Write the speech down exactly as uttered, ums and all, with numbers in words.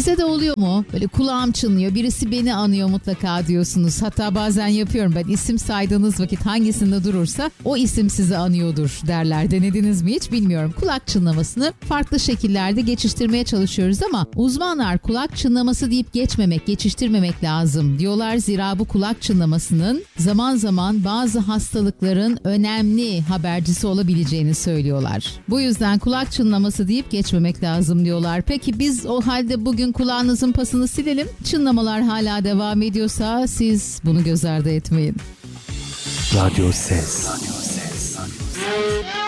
Size de oluyor mu? Böyle kulağım çınlıyor, birisi beni anıyor mutlaka diyorsunuz. Hatta bazen yapıyorum ben, isim saydığınız vakit hangisinde durursa o isim sizi anıyordur derler. Denediniz mi hiç bilmiyorum. Kulak çınlamasını farklı şekillerde geçiştirmeye çalışıyoruz ama uzmanlar kulak çınlaması deyip geçmemek, geçiştirmemek lazım diyorlar. Zira bu kulak çınlamasının zaman zaman bazı hastalıkların önemli habercisi olabileceğini söylüyorlar. Bu yüzden kulak çınlaması deyip geçmemek lazım diyorlar. Peki biz o halde bugün kulağınızın pasını silelim. Çınlamalar hala devam ediyorsa siz bunu göz ardı etmeyin. Radyo Ses. Radyo Ses.